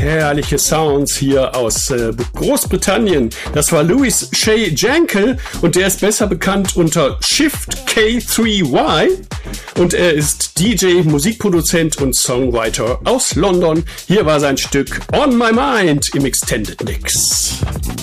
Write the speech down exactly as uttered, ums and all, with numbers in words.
herrliche Sounds hier aus äh, Großbritannien. Das war Louis Shay Jankel und der ist besser bekannt unter Shift K drei Y und er ist D J, Musikproduzent und Songwriter aus London. Hier war sein Stück On My Mind im Extended Mix.